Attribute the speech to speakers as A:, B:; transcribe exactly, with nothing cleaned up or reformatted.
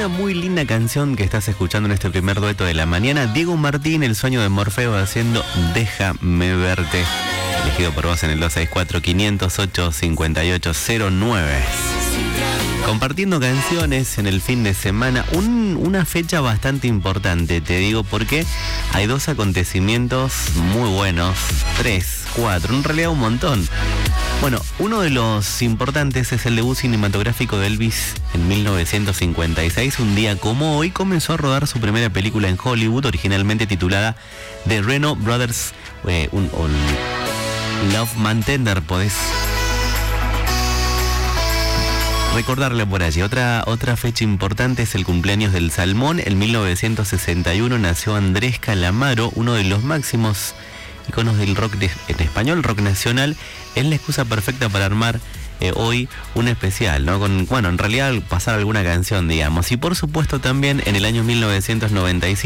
A: una muy linda canción que estás escuchando en este primer dueto de la mañana. Diego Martín, El sueño de Morfeo, haciendo Déjame verte. Elegido por vos en el dos seis cuatro, cinco cero ocho, cinco ocho cero nueve. Compartiendo canciones en el fin de semana. Un, una fecha bastante importante, te digo, porque hay dos acontecimientos muy buenos. Tres, cuatro, en realidad un montón. Bueno, uno de los importantes es el debut cinematográfico de Elvis en mil novecientos cincuenta y seis. Un día como hoy comenzó a rodar su primera película en Hollywood, originalmente titulada The Reno Brothers, eh, un, un Love Man Tender, podés recordarle por allí. Otra, otra fecha importante es el cumpleaños del salmón. En mil novecientos sesenta y uno nació Andrés Calamaro, uno de los máximos iconos del rock de, en español, rock nacional. Es la excusa perfecta para armar eh, hoy un especial, ¿no? Con, bueno, en realidad pasar alguna canción, digamos. Y por supuesto también en el año mil novecientos noventa y cinco